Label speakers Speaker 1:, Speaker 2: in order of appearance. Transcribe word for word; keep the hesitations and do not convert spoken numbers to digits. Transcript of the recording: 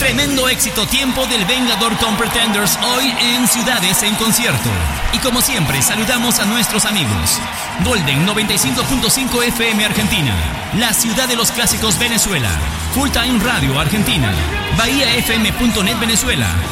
Speaker 1: Tremendo éxito, tiempo del Vengador con Pretenders, hoy en Ciudades en concierto. Y como siempre, saludamos a nuestros amigos. Golden noventa y cinco punto cinco F M Argentina, la ciudad de los clásicos Venezuela. Full Time Radio Argentina, Bahía F M punto net Venezuela.